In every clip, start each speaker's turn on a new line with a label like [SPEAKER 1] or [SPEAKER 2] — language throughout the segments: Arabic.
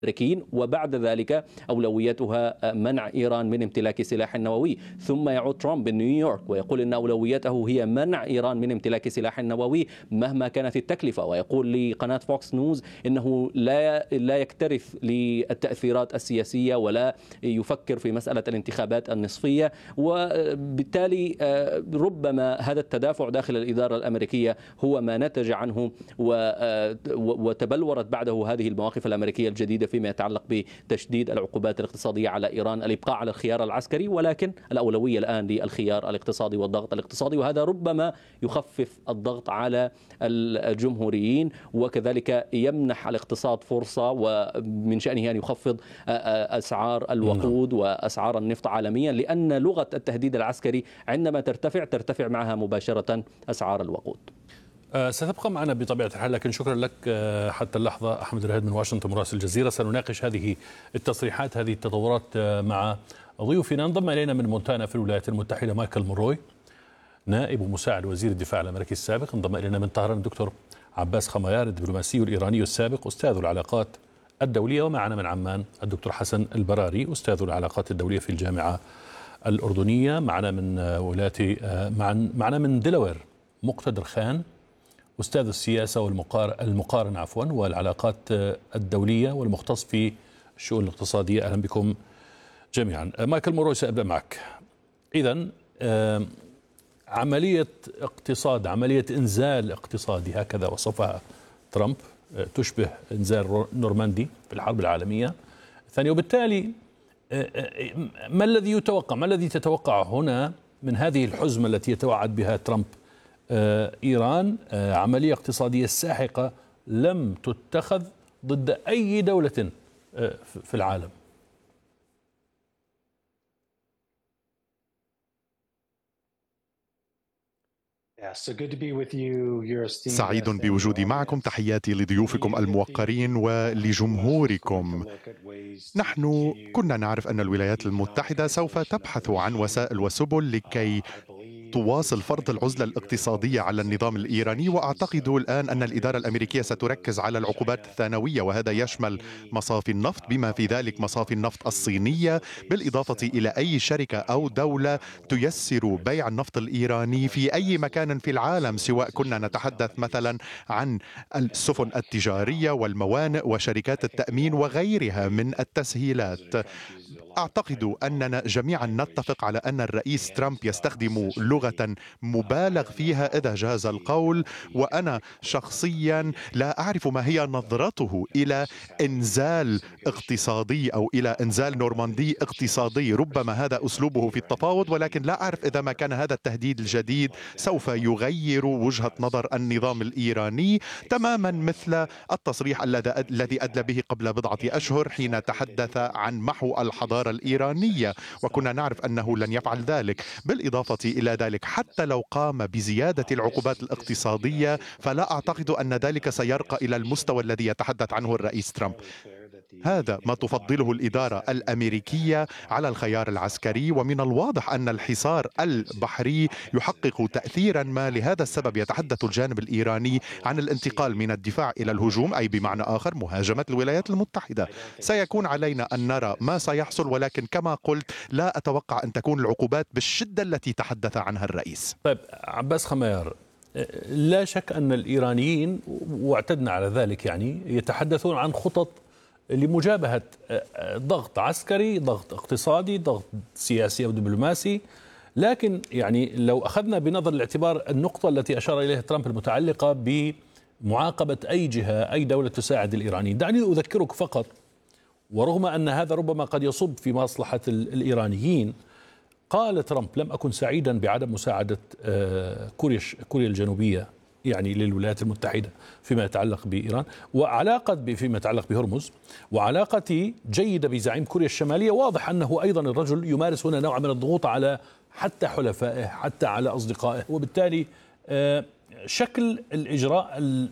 [SPEAKER 1] الأمريكيين، وبعد ذلك أولويتها منع إيران من امتلاك سلاح نووي. ثم يعود ترامب من نيويورك ويقول أن أولويته هي منع إيران من امتلاك سلاح نووي مهما كانت التكلفة، ويقول لقناة فوكس نيوز أنه لا يكترث للتأثيرات السياسية ولا يفكر في مسألة الانتخابات النصفية. وبالتالي ربما هذا التدافع داخل الإدارة الأمريكية هو ما نتج عنه وتبلورت بعده هذه المواقف الأمريكية الجديدة فيما يتعلق بتشديد العقوبات الاقتصادية على إيران، الإبقاء على الخيار العسكري، ولكن الأولوية الآن للخيار الاقتصادي والضغط الاقتصادي، وهذا ربما يخفف الضغط على الجمهوريين وكذلك يمنح الاقتصاد فرصة، ومن شأنه أن يخفض أسعار الوقود وأسعار النفط عالميا، لأن لغة التهديد العسكري عندما ترتفع معها مباشرة أسعار الوقود.
[SPEAKER 2] ستبقى معنا بطبيعة الحال، لكن شكرا لك حتى اللحظة أحمد الرهيد من واشنطن مراسل الجزيرة. سنناقش هذه التصريحات، هذه التطورات مع ضيوفنا. انضم إلينا من مونتانا في الولايات المتحدة مايكل مونروي، نائب ومساعد وزير الدفاع الأمريكي السابق. انضم إلينا من طهران الدكتور عباس خميار، الدبلوماسي الإيراني السابق أستاذ العلاقات الدولية. ومعنا من عمان الدكتور حسن البراري، أستاذ العلاقات الدولية في الجامعة الأردنية. معنا من معنا من دلوير مقتدر خان، أستاذ السياسة والمقارنة والعلاقات الدولية والمختص في الشؤون الاقتصادية. أهلا بكم جميعا. مايكل مونروي، سأبدأ معك. إذن عملية عملية إنزال اقتصادي هكذا وصفها ترامب، تشبه إنزال نورماندي في الحرب العالمية الثانية. وبالتالي ما الذي تتوقع هنا من هذه الحزمة التي يتوعد بها ترامب؟ إيران عملية اقتصادية ساحقة لم تتخذ ضد أي دولة في العالم.
[SPEAKER 3] سعيد بوجودي معكم. تحياتي لضيوفكم الموقرين ولجمهوركم. نحن كنا نعرف أن الولايات المتحدة سوف تبحث عن وسائل وسبل لكي تواصل فرض العزلة الاقتصادية على النظام الإيراني، وأعتقد الآن أن الإدارة الأمريكية ستركز على العقوبات الثانوية، وهذا يشمل مصافي النفط بما في ذلك مصافي النفط الصينية، بالإضافة إلى أي شركة أو دولة تيسر بيع النفط الإيراني في أي مكان في العالم، سواء كنا نتحدث مثلا عن السفن التجارية والموانئ وشركات التأمين وغيرها من التسهيلات. أعتقد أننا جميعا نتفق على أن الرئيس ترامب يستخدم لغة مبالغ فيها إذا جاز القول، وأنا شخصيا لا أعرف ما هي نظرته إلى إنزال اقتصادي أو إلى إنزال نورماندي اقتصادي. ربما هذا أسلوبه في التفاوض، ولكن لا أعرف إذا ما كان هذا التهديد الجديد سوف يغير وجهة نظر النظام الإيراني، تماما مثل التصريح الذي أدلى به قبل بضعة أشهر حين تحدث عن محو الحضارة الإيرانية، وكنا نعرف أنه لن يفعل ذلك. بالإضافة إلى ذلك، حتى لو قام بزيادة العقوبات الاقتصادية فلا أعتقد أن ذلك سيرقى إلى المستوى الذي يتحدث عنه الرئيس ترامب. هذا ما تفضله الإدارة الأمريكية على الخيار العسكري، ومن الواضح أن الحصار البحري يحقق تأثيرا ما. لهذا السبب يتحدث الجانب الإيراني عن الانتقال من الدفاع إلى الهجوم، أي بمعنى آخر مهاجمة الولايات المتحدة. سيكون علينا أن نرى ما سيحصل، ولكن كما قلت لا أتوقع أن تكون العقوبات بالشدة التي تحدث عنها الرئيس.
[SPEAKER 2] طيب عباس خميار، لا شك أن الإيرانيين واعتدنا على ذلك يعني يتحدثون عن خطط لمجابهة ضغط عسكري، ضغط اقتصادي، ضغط سياسي أو دبلوماسي. لكن يعني لو أخذنا بنظر الاعتبار النقطة التي أشار إليها ترامب المتعلقة بمعاقبة أي جهة، أي دولة تساعد الإيرانيين، دعني أذكرك فقط، ورغم أن هذا ربما قد يصب في مصلحة الإيرانيين، قال ترامب: لم أكن سعيدا بعدم مساعدة كوريا الجنوبية يعني للولايات المتحدة فيما يتعلق بإيران، فيما يتعلق بهرمز، وعلاقتي جيدة بزعيم كوريا الشمالية. واضح أنه أيضا الرجل يمارس هنا نوع من الضغوط على حتى حلفائه، حتى على أصدقائه، وبالتالي شكل الإجراء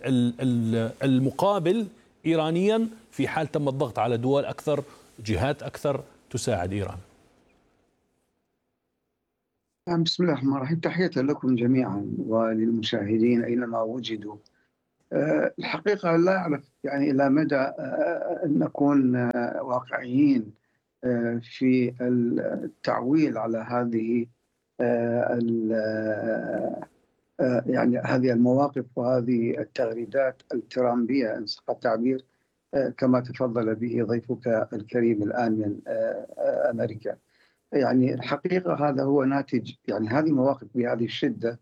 [SPEAKER 2] المقابل إيرانيا في حال تم الضغط على دول أكثر، جهات أكثر تساعد إيران.
[SPEAKER 4] بسم الله الرحمن الرحيم. تحية لكم جميعا وللمشاهدين أينما وجدوا. الحقيقة لا أعرف يعني إلى مدى نكون واقعيين في التعويل على هذه يعني هذه المواقف وهذه التغريدات الترامبية إن صح التعبير، كما تفضل به ضيفك الكريم الآن من أمريكا. يعني الحقيقة هذا هو ناتج، يعني هذه المواقف بهذه الشدة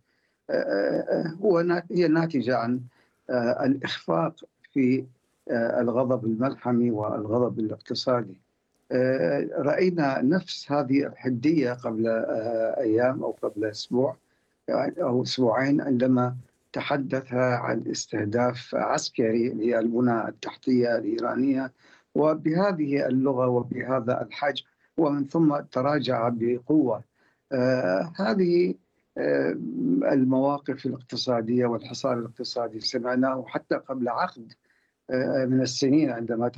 [SPEAKER 4] هي ناتجة عن الإخفاق في الغضب الملحمي والغضب الاقتصادي. رأينا نفس هذه الحدية قبل أيام أو قبل أسبوع أو أسبوعين عندما تحدث عن استهداف عسكري للبنى التحتية الإيرانية وبهذه اللغة وبهذا الحجم، ومن ثم تراجع بقوة. هذه المواقف الاقتصادية والحصار الاقتصادي سمعناه حتى قبل عقد من السنين عندما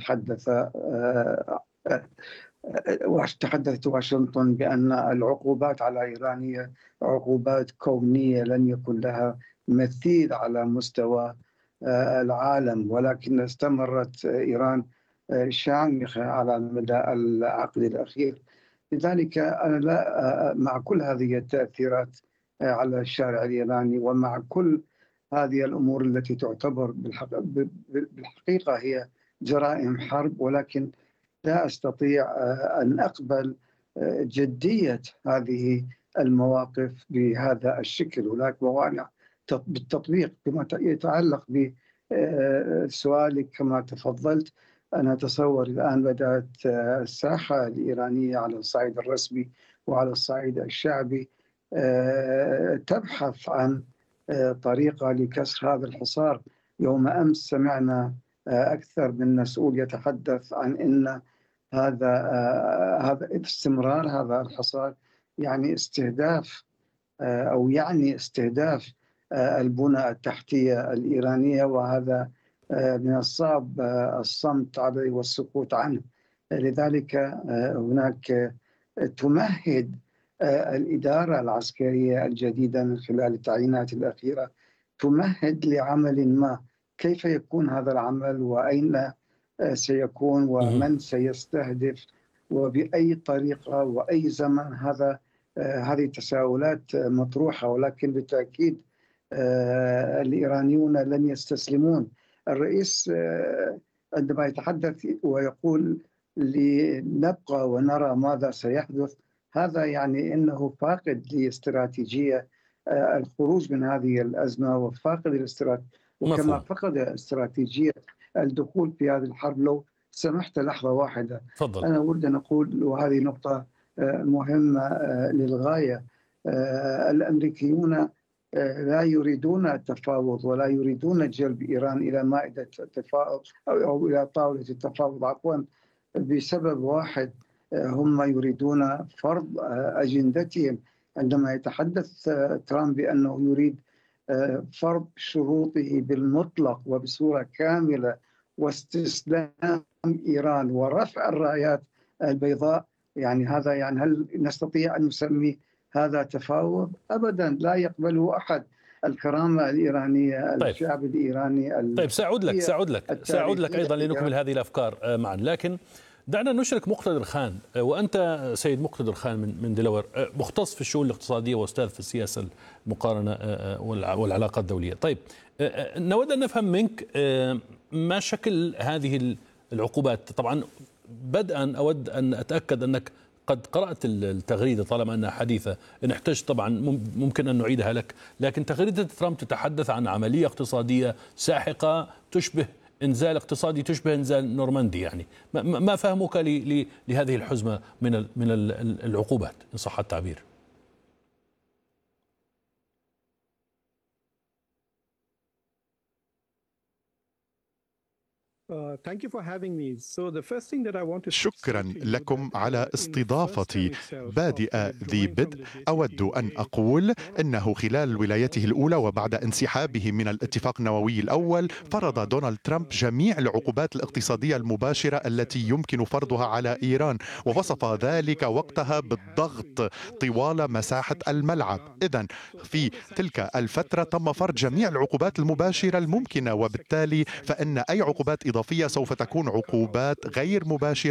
[SPEAKER 4] تحدثت واشنطن بأن العقوبات على إيران هي عقوبات كونية لن يكن لها مثيل على مستوى العالم، ولكن استمرت إيران شامخة على مدى العقد الأخير. لذلك أنا لا مع كل هذه التأثيرات على الشارع الإيراني ومع كل هذه الأمور التي تعتبر بالحقيقة هي جرائم حرب، ولكن لا أستطيع أن أقبل جدية هذه المواقف بهذا الشكل. هناك موانع بالتطبيق. كما يتعلق بسؤالك كما تفضلت، أنا أتصور الآن بدأت الساحة الإيرانية على الصعيد الرسمي وعلى الصعيد الشعبي تبحث عن طريقة لكسر هذا الحصار. يوم أمس سمعنا أكثر من مسؤول يتحدث عن أن هذا استمرار هذا الحصار يعني استهداف البنى التحتية الإيرانية، وهذا من الصعب الصمت عليه والسكوت عنه. لذلك هناك تمهد الإدارة العسكرية الجديدة من خلال التعيينات الأخيرة تمهد لعمل ما. كيف يكون هذا العمل وأين سيكون ومن سيستهدف وبأي طريقة وأي زمن، هذه تساؤلات مطروحة، ولكن بالتأكيد الإيرانيون لن يستسلمون. الرئيس عندما يتحدث ويقول لنبقى ونرى ماذا سيحدث، هذا يعني أنه فاقد لاستراتيجية الخروج من هذه الأزمة وفاقد وكما فقد استراتيجية الدخول في هذه الحرب. لو سمحت لحظة واحدة
[SPEAKER 2] فضل.
[SPEAKER 4] أنا أريد أن أقول، وهذه نقطة مهمة للغاية، الأمريكيون لا يريدون التفاوض ولا يريدون جلب إيران إلى مائدة التفاوض أو إلى طاولة التفاوض عفوا، بسبب واحد، هم يريدون فرض أجندتهم. عندما يتحدث ترامب بأنه يريد فرض شروطه بالمطلق وبصورة كاملة واستسلام إيران ورفع الرايات البيضاء، يعني هذا يعني هل نستطيع أن نسمي هذا تفاوض؟ أبدا، لا يقبله أحد. الكرامة الإيرانية، الشعب الإيراني.
[SPEAKER 2] طيب سأعود لك أيضا لنكمل هذه الأفكار معا، لكن دعنا نشرك مقتدر خان. وأنت سيد مقتدر خان من دلوور، مختص في الشؤون الاقتصادية وأستاذ في السياسة المقارنة والعلاقات الدولية. طيب نود أن نفهم منك ما شكل هذه العقوبات. طبعا بدءا أود أن أتأكد أنك قد قرأت التغريدة طالما أنها حديثة. إن احتجت طبعا ممكن أن نعيدها لك، لكن تغريدة ترامب تتحدث عن عملية اقتصادية ساحقة تشبه إنزال اقتصادي، تشبه إنزال نورماندي. يعني ما فهمك لهذه الحزمة من العقوبات إن صح التعبير؟
[SPEAKER 3] شكرا لكم على استضافتي. بادئ ذي بدء أود أن أقول إنه خلال ولايته الأولى وبعد انسحابه من الاتفاق النووي الأول فرض دونالد ترامب جميع العقوبات الاقتصادية المباشرة التي يمكن فرضها على إيران، ووصف ذلك وقتها بالضغط طوال مساحة الملعب. إذن في تلك الفترة تم فرض جميع العقوبات المباشرة الممكنة، وبالتالي فإن أي عقوبات إضافية سوف تكون عقوبات غير مباشرة